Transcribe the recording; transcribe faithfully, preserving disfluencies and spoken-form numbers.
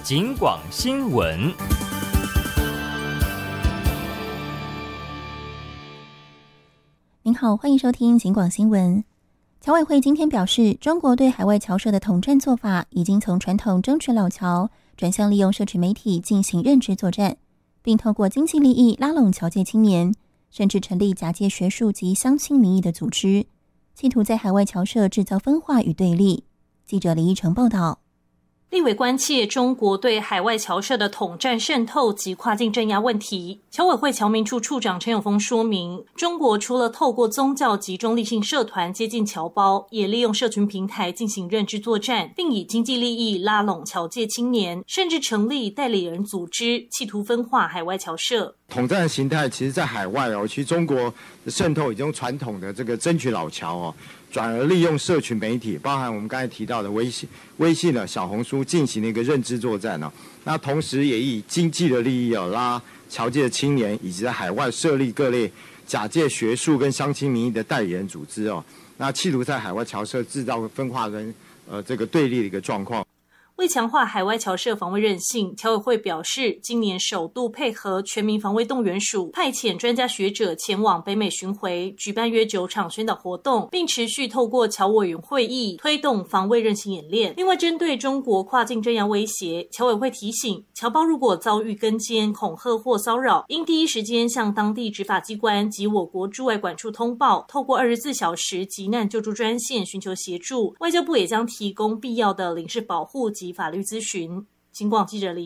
警广新闻。 您好，欢迎收听警广新闻。侨委会今天表示，中国对海外侨社的统战做法已经从传统争取老侨转向利用社群媒体进行认知作战，并透过经济利益拉拢侨界青年，甚至成立假借学术及乡亲名义的组织，企图在海外侨社制造分化与对立。记者李依成报道。 立委关切中国对海外侨社的统战渗透及跨境镇压问题。侨委会侨民处处长陈永峰说明，中国除了透过宗教及中立性社团接近侨胞，也利用社群平台进行认知作战，并以经济利益拉拢侨界青年，甚至成立代理人组织，企图分化海外侨社。 统战的形态其实在海外哦，其实中国的渗透已经传统的这个争取老侨哦，转而利用社群媒体，包含我们刚才提到的微信、微信的小红书进行了一个认知作战哦。那同时也以经济的利益哦拉侨界的青年，以及在海外设立各类假借学术跟乡亲名义的代理人组织哦，那企图在海外侨社制造分化跟呃这个对立的一个状况。 为强化海外侨社防卫韧性，侨委会表示，今年首度配合全民防卫动员署，派遣专家学者前往北美巡回，举办约九场宣导活动，并持续透过侨委员会议推动防卫韧性演练。另外，针对中国跨境镇压威胁，侨委会提醒，侨胞如果遭遇跟监、恐吓或骚扰，应第一时间向当地执法机关及我国驻外管处通报，透过二十四小时急难救助专线寻求协助。外交部也将提供必要的领事保护及法律咨询。警广记者李